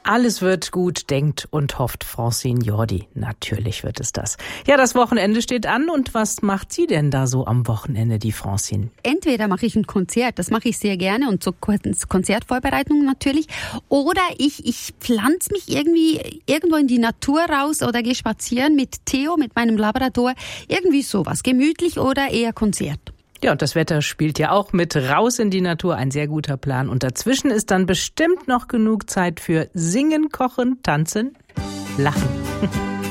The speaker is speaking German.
Alles wird gut, denkt und hofft Francine Jordi. Natürlich wird es das. Ja, das Wochenende steht an. Und was macht sie denn da so am Wochenende, die Francine? Entweder mache ich ein Konzert, das mache ich sehr gerne und so Konzertvorbereitungen natürlich. Oder ich pflanze mich irgendwie irgendwo in die Natur raus oder gehe spazieren mit Theo, mit meinem Labrador. Irgendwie sowas, gemütlich oder eher Konzert. Ja, und das Wetter spielt ja auch mit. Raus in die Natur, ein sehr guter Plan. Und dazwischen ist dann bestimmt noch genug Zeit für Singen, Kochen, Tanzen, Lachen.